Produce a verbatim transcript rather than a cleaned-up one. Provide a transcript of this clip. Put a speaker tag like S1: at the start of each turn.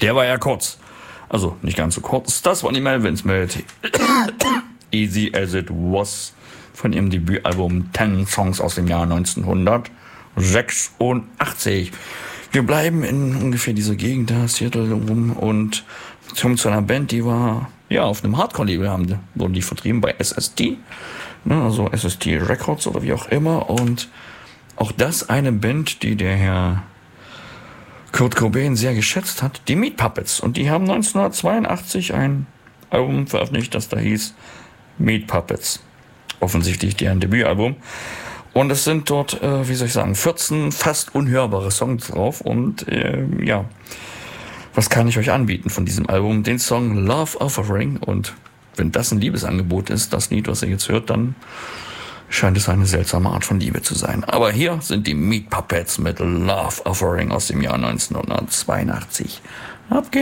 S1: Der war ja kurz. Also nicht ganz so kurz. Das waren die Melvins mit Easy As It Was von ihrem Debütalbum Ten Songs aus dem Jahr neunzehnhundertsechsundachtzig. Wir bleiben in ungefähr dieser Gegend, da Seattle rum, und kommen zu einer Band, die war ja auf einem Hardcore-Label, haben wurden die vertrieben bei S S T, ne, also S S T Records oder wie auch immer, und auch das eine Band, die der Herr Kurt Cobain sehr geschätzt hat, die Meat Puppets, und die haben neunzehnhundertzweiundachtzig ein Album veröffentlicht, das da hieß Meat Puppets, offensichtlich deren Debütalbum. Und es sind dort, äh, wie soll ich sagen, vierzehn fast unhörbare Songs drauf. Und äh, ja, was kann ich euch anbieten von diesem Album? Den Song Love Offering. Und wenn das ein Liebesangebot ist, das Lied, was ihr jetzt hört, dann scheint es eine seltsame Art von Liebe zu sein. Aber hier sind die Meat Puppets mit Love Offering aus dem Jahr neunzehnhundertzweiundachtzig. Ab geht's.